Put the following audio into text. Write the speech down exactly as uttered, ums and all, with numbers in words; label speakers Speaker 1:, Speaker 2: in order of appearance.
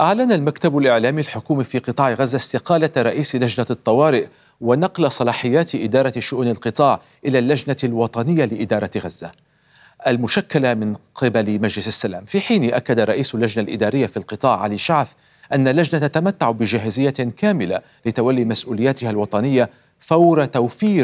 Speaker 1: أعلن المكتب الإعلامي الحكومي في قطاع غزة استقالة رئيس لجنة الطوارئ ونقل صلاحيات إدارة شؤون القطاع إلى اللجنة الوطنية لإدارة غزة المشكلة من قبل مجلس السلام، في حين أكد رئيس اللجنة الإدارية في القطاع علي شعث أن اللجنة تتمتع بجاهزية كاملة لتولي مسؤولياتها الوطنية فور توفير